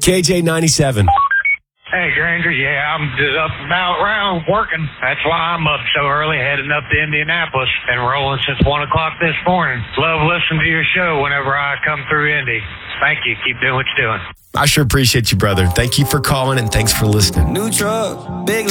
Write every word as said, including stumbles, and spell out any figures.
K J ninety-seven. Hey, Granger, yeah, I'm just up and about around working. That's why I'm up so early, heading up to Indianapolis and rolling since one o'clock this morning. Love listening to your show whenever I come through Indy. Thank you. Keep doing what you're doing. I sure appreciate you, brother. Thank you for calling and thanks for listening. New truck, big